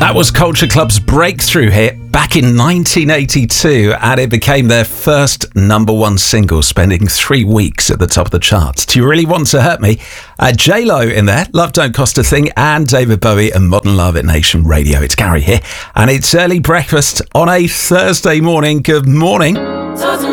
That was Culture Club's breakthrough hit back in 1982, and it became their first number one single, spending 3 weeks at the top of the charts. Do You Really Want to Hurt Me? J-Lo in there, Love Don't Cost a Thing, and David Bowie and Modern Love at Nation Radio. It's Gary here, and it's early breakfast on a Thursday morning. Good morning.